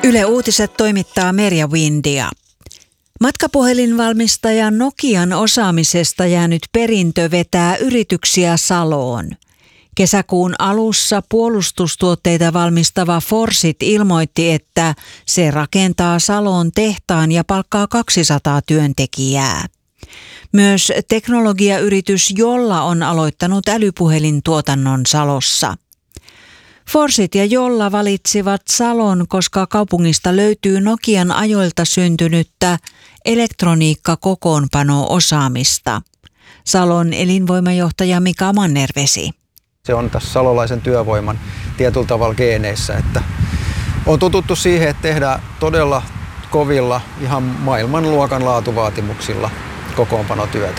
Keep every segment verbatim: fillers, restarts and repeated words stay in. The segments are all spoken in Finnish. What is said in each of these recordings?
Yle Uutiset toimittaa Merja Windia. Matkapuhelinvalmistaja Nokian osaamisesta jäänyt perintö vetää yrityksiä Saloon. Kesäkuun alussa puolustustuotteita valmistava Forsit ilmoitti, että se rakentaa Saloon tehtaan ja palkkaa kaksisataa työntekijää. Myös teknologiayritys Jolla on aloittanut älypuhelintuotannon Salossa. Forsit ja Jolla valitsivat Salon, koska kaupungista löytyy Nokian ajoilta syntynyttä elektroniikkakokoonpano-osaamista. Salon elinvoimajohtaja Mika Mannervesi. Se on tässä salolaisen työvoiman tietyllä tavalla geeneissä, että on tututtu siihen, että tehdään todella kovilla, ihan maailmanluokan laatuvaatimuksilla kokoonpanotyötä.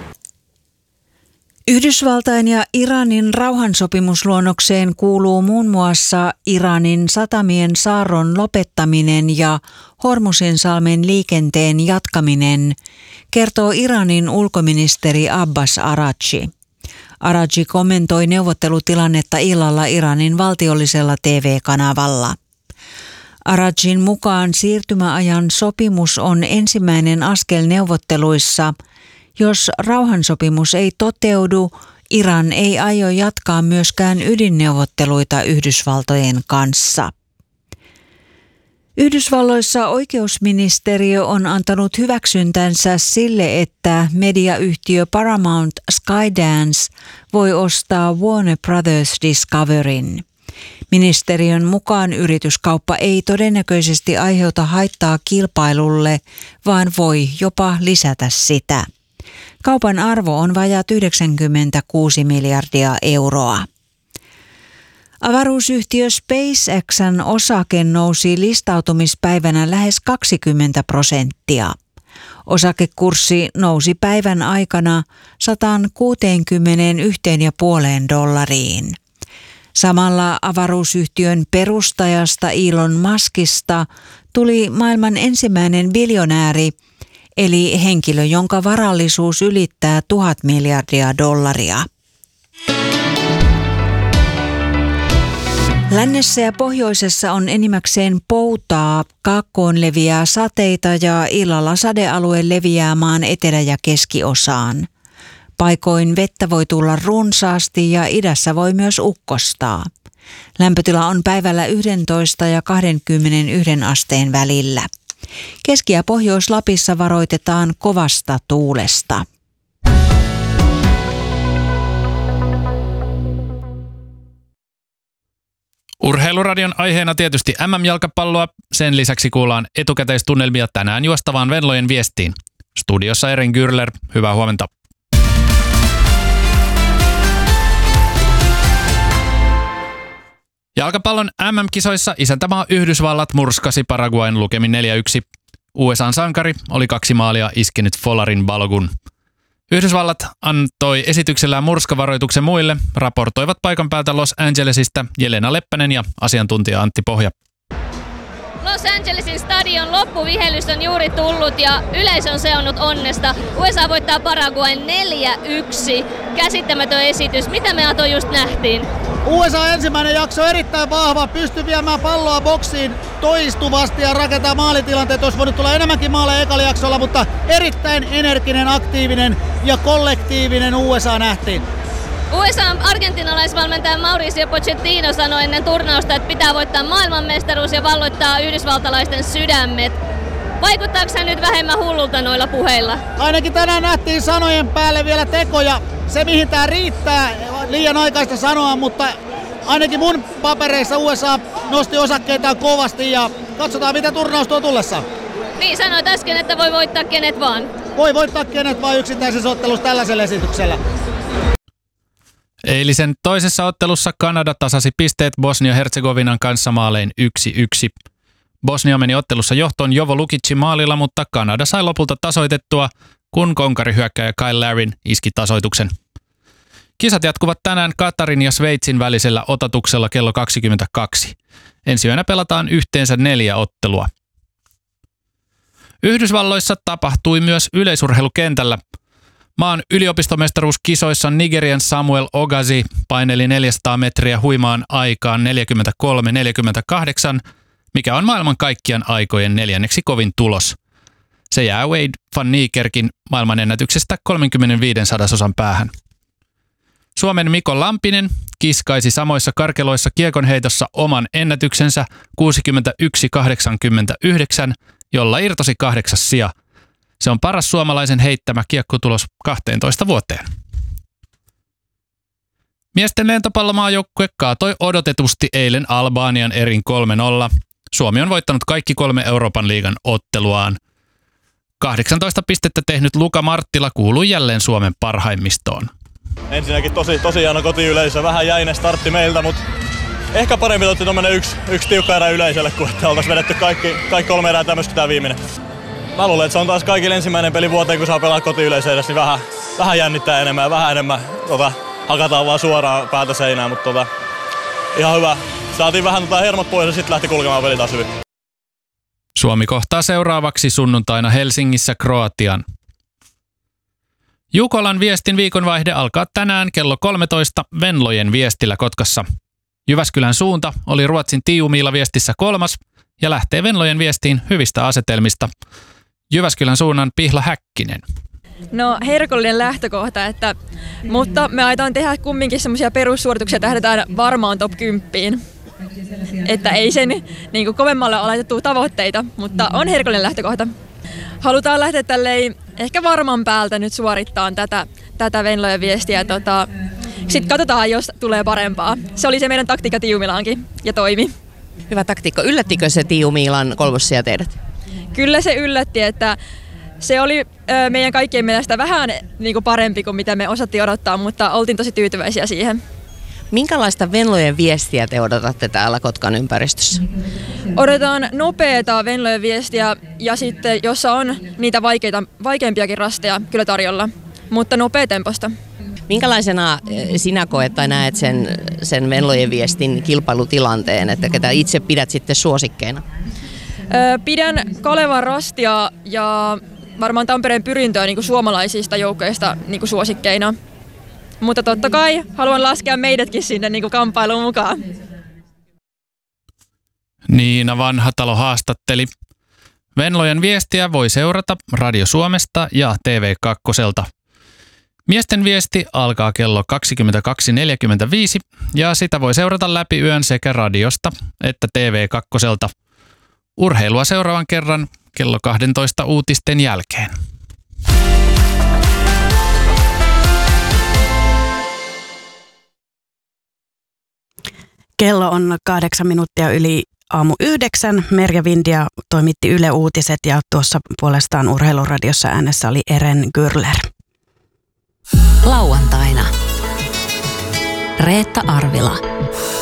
Yhdysvaltain ja Iranin rauhansopimusluonnokseen kuuluu muun muassa Iranin satamien saarron lopettaminen ja Hormuzinsalmen liikenteen jatkaminen, kertoo Iranin ulkoministeri Abbas Araghchi. Araghchi kommentoi neuvottelutilannetta illalla Iranin valtiollisella T V-kanavalla. Araghchin mukaan siirtymäajan sopimus on ensimmäinen askel neuvotteluissa. Jos rauhansopimus ei toteudu, Iran ei aio jatkaa myöskään ydinneuvotteluita Yhdysvaltojen kanssa. Yhdysvalloissa oikeusministeriö on antanut hyväksyntänsä sille, että mediayhtiö Paramount Skydance voi ostaa Warner Brothers Discoveryn. Ministeriön mukaan yrityskauppa ei todennäköisesti aiheuta haittaa kilpailulle, vaan voi jopa lisätä sitä. Kaupan arvo on vajaat yhdeksänkymmentäkuusi miljardia euroa. Avaruusyhtiö SpaceXn osake nousi listautumispäivänä lähes kaksikymmentä prosenttia. Osakekurssi nousi päivän aikana sata kuusikymmentäyksi pilkku viisi dollariin. Samalla avaruusyhtiön perustajasta Elon Muskista tuli maailman ensimmäinen biljonääri, eli henkilö, jonka varallisuus ylittää tuhat miljardia dollaria. Lännessä ja pohjoisessa on enimmäkseen poutaa, kaakkoon leviää sateita ja illalla sadealue leviää maan etelä- ja keskiosaan. Paikoin vettä voi tulla runsaasti ja idässä voi myös ukkostaa. Lämpötila on päivällä yksitoista ja kaksikymmentäyksi asteen välillä. Keski- ja Pohjois-Lapissa varoitetaan kovasta tuulesta. Urheiluradion aiheena tietysti M M-jalkapalloa. Sen lisäksi kuullaan etukäteistunnelmia tänään juostavaan Venlojen viestiin. Studiossa Erin Gürler, hyvää huomenta. Jalkapallon M M-kisoissa isäntämaa Yhdysvallat murskasi Paraguayn lukemin neljä yksi. U S A:n sankari oli kaksi maalia iskenyt Folarin Balogun. Yhdysvallat antoi esityksellään murskavaroituksen muille, raportoivat paikan päältä Los Angelesista Jelena Leppänen ja asiantuntija Antti Pohja. Los Angelesin stadion loppuvihellys on juuri tullut ja yleisö on seonnut onnesta. U S A voittaa Paraguayn neljä yksi. Käsittämätön esitys. Mitä me Ato just nähtiin? U S A ensimmäinen jakso erittäin vahva, pystyi viemään palloa boksiin toistuvasti ja rakentaa maalitilanteet. Olisi voinut tulla enemmänkin maaleja ekalla jaksolla, mutta erittäin energinen, aktiivinen ja kollektiivinen U S A nähtiin. U S A:n argentinalaisvalmentaja Mauricio Pochettino sanoi ennen turnausta, että pitää voittaa maailmanmestaruus ja valloittaa yhdysvaltalaisten sydämet. Vaikuttaako hän nyt vähemmän hullulta noilla puheilla? Ainakin tänään nähtiin sanojen päälle vielä tekoja. Se mihin tää riittää, liian aikaista sanoa, mutta ainakin mun papereissa U S A nosti osakkeitaan kovasti ja katsotaan mitä turnaus tuo tullessa. Niin, sanoit äsken, että voi voittaa kenet vaan. Voi voittaa kenet vaan yksittäisessä ottelussa tällaisella esityksellä. Eilisen toisessa ottelussa Kanada tasasi pisteet Bosnia-Herzegovinan kanssa maalein yksi yksi. Bosnia meni ottelussa johtoon Jovo Lukicin maalilla, mutta Kanada sai lopulta tasoitettua, kun konkarihyökkääjä Kyle Larin iski tasoituksen. Kisat jatkuvat tänään Katarin ja Sveitsin välisellä otatuksella kello kaksikymmentäkaksi. Ensi yönä pelataan yhteensä neljä ottelua. Yhdysvalloissa tapahtui myös yleisurheilukentällä. Maan yliopistomestaruuskisoissa Nigerian Samuel Ogazi paineli neljäsataa metriä huimaan aikaan neljäkymmentäkolme neljäkymmentäkahdeksan mikä on maailman kaikkien aikojen neljänneksi kovin tulos. Se jää Wade van Niekerkin maailmanennätyksestä kolmekymmentäviisi sadasosan päähän. Suomen Mikko Lampinen kiskaisi samoissa karkeloissa kiekonheitossa oman ennätyksensä kuusikymmentäyksi kahdeksankymmentäyhdeksän, jolla irtosi kahdeksas sija. Se on paras suomalaisen heittämä kiekkotulos kahteentoista vuoteen. Miesten lentopallomaajoukkue kaatoi odotetusti eilen Albanian erin kolme nolla. Suomi on voittanut kaikki kolme Euroopan liigan otteluaan. kahdeksantoista pistettä tehnyt Luka Marttila kuului jälleen Suomen parhaimmistoon. Ensinnäkin tosi, tosi hieno kotiyleisö, vähän jäinen startti meiltä, mutta ehkä parempi otti tuommoinen yksi, yksi tiukka erä yleisölle, kuin että oltaisiin vedetty kaikki, kaikki kolme erää tämmöistä tämä viimeinen. Mä luulen, että se on taas kaikille ensimmäinen peli vuoteen, kun saa pelaa kotiyleisö edessä, niin vähän, vähän jännittää enemmän ja vähän enemmän tota, hakataan vaan suoraan päätä seinään, mutta tota, ihan hyvä. Saatiin vähän tota hermot pois ja sitten lähti kulkemaan peli taas hyvin. Suomi kohtaa seuraavaksi sunnuntaina Helsingissä Kroatian. Jukolan viestin viikonvaihde alkaa tänään kello kolmetoista Venlojen viestillä Kotkassa. Jyväskylän suunta oli Ruotsin Tiiumiila viestissä kolmas ja lähtee Venlojen viestiin hyvistä asetelmista. Jyväskylän suunnan Pihla Häkkinen. No herkullinen lähtökohta, että, mutta me aiotaan tehdä kumminkin semmoisia perussuorituksia, tähdätään varmaan top kymmenen. Että ei sen niin kuin kovemmalle ole laitettu tavoitteita, mutta on herkullinen lähtökohta. Halutaan lähteä tälleen ehkä varman päältä nyt suorittaa tätä, tätä Venlojen viestiä. Tota, sitten katsotaan, jos tulee parempaa. Se oli se meidän taktiikka Tiiumilaankin ja toimi. Hyvä taktiikka. Yllättikö se Tiiumiilan kolmossija teidät? Kyllä se yllätti, että se oli ö, meidän kaikkien mielestä vähän niin kuin parempi kuin mitä me osattiin odottaa, mutta oltiin tosi tyytyväisiä siihen. Minkälaista Venlojen viestiä te odotatte täällä Kotkan ympäristössä? Odotetaan nopeata Venlojen viestiä ja sitten, jossa on niitä vaikeita, vaikeampiakin rasteja kyllä tarjolla, mutta nopea temposta. Minkälaisena sinä koet tai näet sen, sen Venlojen viestin kilpailutilanteen, että ketä itse pidät sitten suosikkeina? Öö, pidän Kalevan rastia ja varmaan Tampereen pyrintöä niin kuin suomalaisista joukkoista niin kuin suosikkeina. Mutta totta kai haluan laskea meidätkin sinne niin kuin kamppailuun mukaan. Niina Vanhatalo haastatteli. Venlojen viestiä voi seurata Radio Suomesta ja T V kaksi. Miesten viesti alkaa kello kaksikymmentäkaksi neljäkymmentäviisi ja sitä voi seurata läpi yön sekä radiosta että T V kaksi. Urheilua seuraavan kerran kello kaksitoista uutisten jälkeen. Kello on kahdeksan minuuttia yli aamu yhdeksän. Merja Vindia toimitti Yle Uutiset ja tuossa puolestaan Urheiluradiossa äänessä oli Eren Gürler. Lauantaina Reetta Arvila.